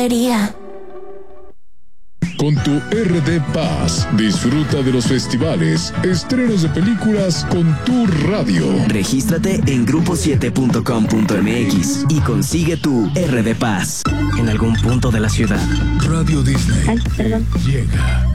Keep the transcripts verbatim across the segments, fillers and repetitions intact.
lotería. Con tu R D Paz, disfruta de los festivales, estrenos de películas con tu radio. Regístrate en grupo siete punto com punto m x y consigue tu R D Paz en algún punto de la ciudad. Radio Disney. Ay, perdón. Llega.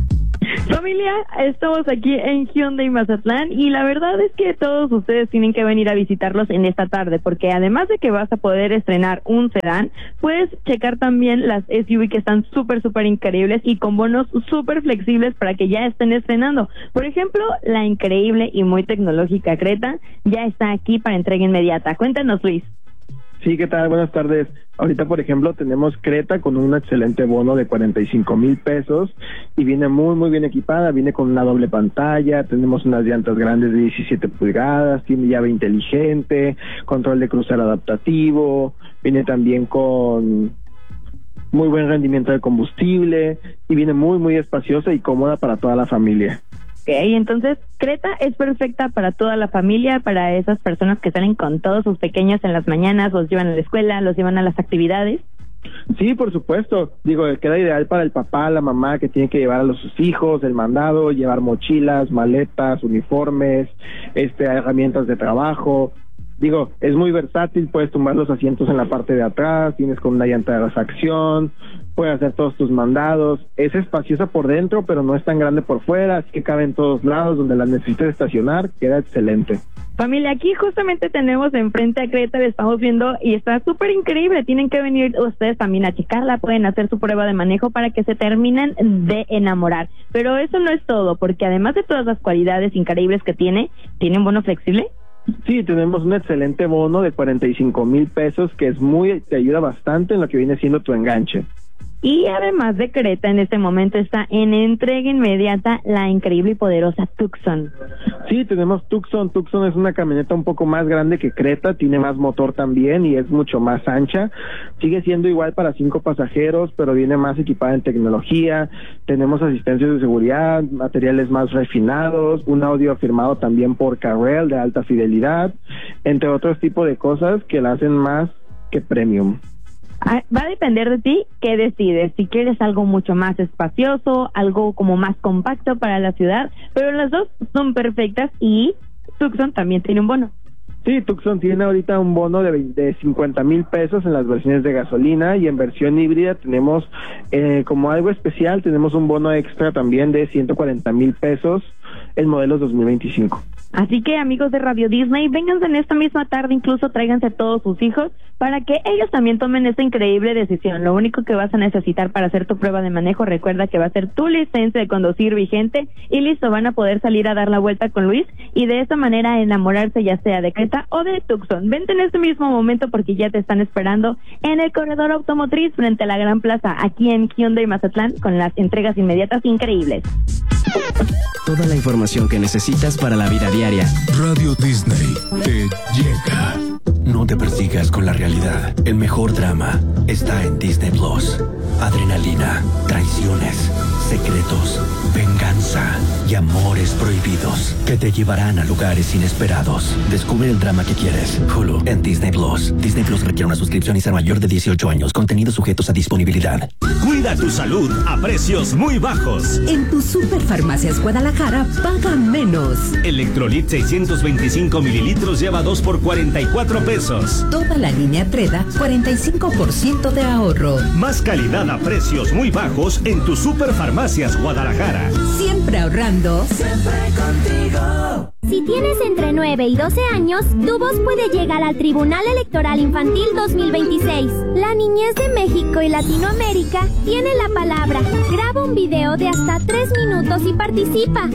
Familia, estamos aquí en Hyundai Mazatlán y la verdad es que todos ustedes tienen que venir a visitarlos en esta tarde porque además de que vas a poder estrenar un sedán, puedes checar también las S U V que están súper, súper increíbles y con bonos súper flexibles para que ya estén estrenando. Por ejemplo, la increíble y muy tecnológica Creta ya está aquí para entrega inmediata. Cuéntanos, Luis. Sí, ¿qué tal? Buenas tardes. Ahorita, por ejemplo, tenemos Creta con un excelente bono de cuarenta y cinco mil pesos y viene muy, muy bien equipada. Viene con una doble pantalla, tenemos unas llantas grandes de diecisiete pulgadas, tiene llave inteligente, control de crucero adaptativo, viene también con muy buen rendimiento de combustible y viene muy, muy espaciosa y cómoda para toda la familia. Ok, entonces Creta es perfecta para toda la familia, para esas personas que salen con todos sus pequeños en las mañanas, los llevan a la escuela, los llevan a las actividades. Sí, por supuesto. Digo, queda ideal para el papá, la mamá que tiene que llevar a los sus hijos, el mandado, llevar mochilas, maletas, uniformes, este, herramientas de trabajo. Digo, es muy versátil, puedes tumbar los asientos en la parte de atrás, tienes con una llanta de refacción, puedes hacer todos tus mandados, es espaciosa por dentro, pero no es tan grande por fuera, así que cabe en todos lados, donde la necesites estacionar, queda excelente. Familia, aquí justamente tenemos enfrente a Creta, la estamos viendo y está súper increíble, tienen que venir ustedes también a checarla, pueden hacer su prueba de manejo para que se terminen de enamorar, pero eso no es todo, porque además de todas las cualidades increíbles que tiene, ¿tiene un bono flexible? Sí, tenemos un excelente bono de cuarenta y cinco mil pesos que es muy, te ayuda bastante en lo que viene siendo tu enganche. Y además de Creta, en este momento está en entrega inmediata la increíble y poderosa Tucson. Sí, tenemos Tucson. Tucson es una camioneta un poco más grande que Creta, tiene más motor también y es mucho más ancha. Sigue siendo igual para cinco pasajeros, pero viene más equipada en tecnología. Tenemos asistencia de seguridad, materiales más refinados, un audio firmado también por Carrel de alta fidelidad, entre otros tipos de cosas que la hacen más que premium. Va a depender de ti qué decides, si quieres algo mucho más espacioso, algo como más compacto para la ciudad, pero las dos son perfectas y Tucson también tiene un bono. Sí, Tucson tiene ahorita un bono de, de cincuenta mil pesos en las versiones de gasolina y en versión híbrida tenemos eh, como algo especial, tenemos un bono extra también de ciento cuarenta mil pesos en modelos dos mil veinticinco. Así que amigos de Radio Disney, vénganse en esta misma tarde, incluso tráiganse a todos sus hijos para que ellos también tomen esta increíble decisión. Lo único que vas a necesitar para hacer tu prueba de manejo, recuerda que va a ser tu licencia de conducir vigente y listo, van a poder salir a dar la vuelta con Luis y de esa manera enamorarse ya sea de Creta o de Tucson. Vente en este mismo momento porque ya te están esperando en el corredor automotriz frente a la Gran Plaza, aquí en Hyundai Mazatlán con las entregas inmediatas increíbles. Toda la información que necesitas para la vida diaria. Radio Disney te llega. No te persigas con la realidad. El mejor drama está en Disney Plus. Adrenalina, traiciones, secretos, venganza y amores prohibidos que te llevarán a lugares inesperados. Descubre el drama que quieres. Hulu en Disney Plus. Disney Plus requiere una suscripción y ser mayor de dieciocho años. Contenidos sujetos a disponibilidad. Cuida tu salud a precios muy bajos. En tu Superfarmacias Guadalajara paga menos. Electrolit seiscientos veinticinco mililitros lleva dos por cuarenta y cuatro pesos. Toda la línea Treda, cuarenta y cinco por ciento de ahorro. Más calidad a precios muy bajos en tu Superfarmacias Guadalajara. Siempre ahorrando. Siempre contigo. Si tienes entre nueve y doce años, tu voz puede llegar al Tribunal Electoral Infantil dos mil veintiséis. La niñez de México y Latinoamérica tiene la palabra. Graba un video de hasta tres minutos y participa.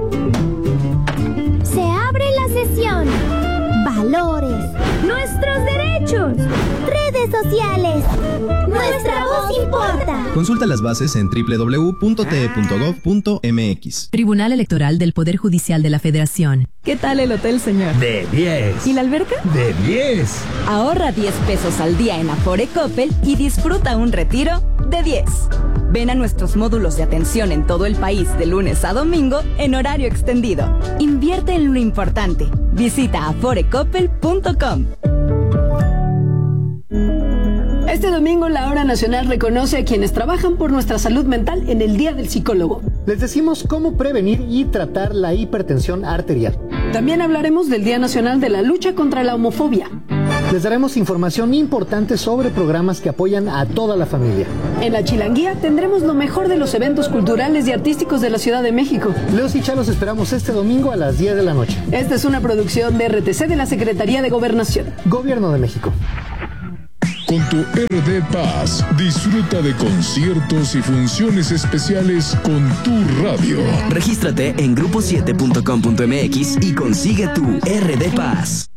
Se abre la sesión. Valores. Nuestros derechos. Redes sociales. Nuestra voz importa. Consulta las bases en doble u doble u doble u punto t e punto gov punto m x. Tribunal Electoral del Poder Judicial de la Federación. ¿Qué tal el hotel, señor? De diez. ¿Y la alberca? De diez. Ahorra diez pesos al día en Afore Coppel y disfruta un retiro de diez. Ven a nuestros módulos de atención en todo el país de lunes a domingo en horario extendido. Invierte en lo importante. Visita afore coppel punto com. Este domingo la Hora Nacional reconoce a quienes trabajan por nuestra salud mental en el Día del Psicólogo. Les decimos cómo prevenir y tratar la hipertensión arterial. También hablaremos del Día Nacional de la Lucha contra la Homofobia. Les daremos información importante sobre programas que apoyan a toda la familia. En la Chilanguía tendremos lo mejor de los eventos culturales y artísticos de la Ciudad de México. Leos y Chalos esperamos este domingo a las diez de la noche. Esta es una producción de R T C de la Secretaría de Gobernación. Gobierno de México. Con tu R D Paz, disfruta de conciertos y funciones especiales con tu radio. Regístrate en grupo siete punto com punto m x y consigue tu R D Paz.